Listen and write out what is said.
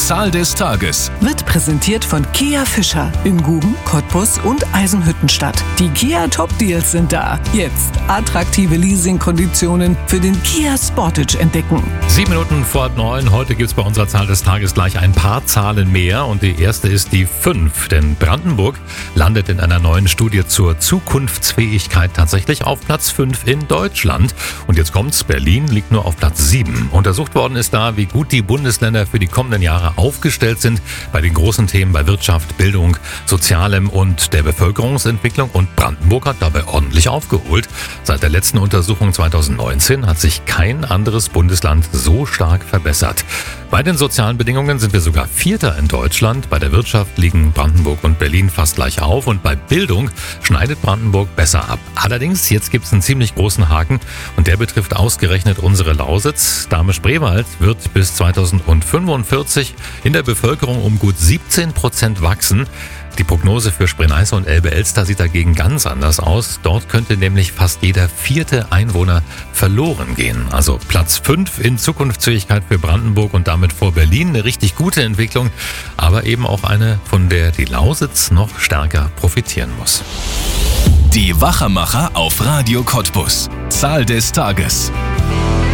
Zahl des Tages wird präsentiert von Kia Fischer in Guben, Cottbus und Eisenhüttenstadt. Die Kia Top Deals sind da. Jetzt attraktive Leasingkonditionen für den Kia Sportage entdecken. 7 Minuten vor 9. Heute gibt es bei unserer Zahl des Tages gleich ein paar Zahlen mehr. Und die erste ist die 5. Denn Brandenburg landet in einer neuen Studie zur Zukunftsfähigkeit tatsächlich auf Platz 5 in Deutschland. Und jetzt kommt's, Berlin liegt nur auf Platz 7. Untersucht worden ist da, wie gut die Bundesländer für die kommenden Jahre aufgestellt sind bei den großen Themen bei Wirtschaft, Bildung, Sozialem und der Bevölkerungsentwicklung. Und Brandenburg hat dabei ordentlich aufgeholt. Seit der letzten Untersuchung 2019 hat sich kein anderes Bundesland so stark verbessert. Bei den sozialen Bedingungen sind wir sogar Vierter in Deutschland. Bei der Wirtschaft liegen Brandenburg und Berlin fast gleich auf. Und bei Bildung schneidet Brandenburg besser ab. Allerdings, jetzt gibt es einen ziemlich großen Haken. Und der betrifft ausgerechnet unsere Lausitz. Dahme-Spreewald wird bis 2045 in der Bevölkerung um gut 17% wachsen. Die Prognose für Spree-Neiße und Elbe-Elster sieht dagegen ganz anders aus. Dort könnte nämlich fast jeder 4. Einwohner verloren gehen. Also Platz 5 in Zukunftsfähigkeit für Brandenburg und damit vor Berlin. Eine richtig gute Entwicklung, aber eben auch eine, von der die Lausitz noch stärker profitieren muss. Die Wachermacher auf Radio Cottbus. Zahl des Tages.